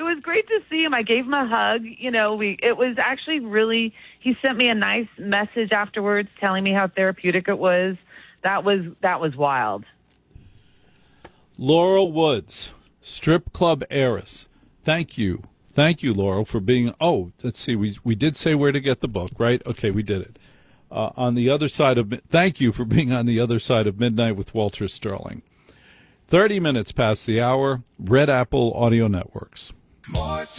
was great to see him. I gave him a hug. It was actually really, he sent me a nice message afterwards telling me how therapeutic it was. That was wild. Laurel Woods, strip club heiress. Thank you. Thank you, Laurel, for being, let's see, we did say where to get the book, right? Okay, we did it. On the other side of, thank you for being on the other side of midnight with Walter Sterling. 30 minutes past the hour, Red Apple Audio Networks.